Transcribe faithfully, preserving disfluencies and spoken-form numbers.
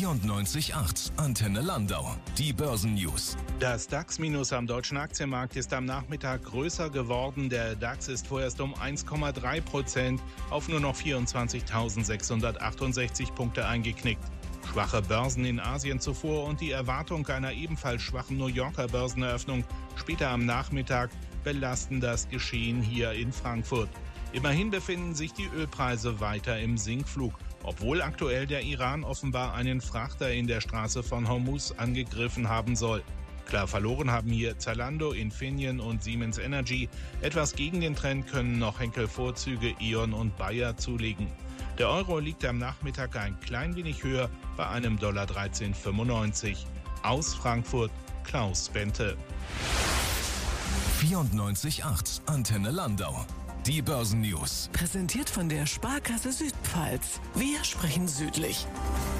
vierundneunzig Komma acht Antenne Landau. Die Börsennews. Das DAX-Minus am deutschen Aktienmarkt ist am Nachmittag größer geworden. Der DAX ist vorerst um eins Komma drei Prozent auf nur noch vierundzwanzigtausendsechshundertachtundsechzig Punkte eingeknickt. Schwache Börsen in Asien zuvor und die Erwartung einer ebenfalls schwachen New Yorker Börseneröffnung später am Nachmittag belasten das Geschehen hier in Frankfurt. Immerhin befinden sich die Ölpreise weiter im Sinkflug, obwohl aktuell der Iran offenbar einen Frachter in der Straße von Hormuz angegriffen haben soll. Klar verloren haben hier Zalando, Infineon und Siemens Energy. Etwas gegen den Trend können noch Henkel-Vorzüge, E.ON und Bayer zulegen. Der Euro liegt am Nachmittag ein klein wenig höher bei einem Dollar dreizehn Komma fünfundneunzig. Aus Frankfurt, Klaus Bente. vierundneunzig Komma acht Antenne Landau. Die Börsennews. Präsentiert von der Sparkasse Südpfalz. Wir sprechen südlich.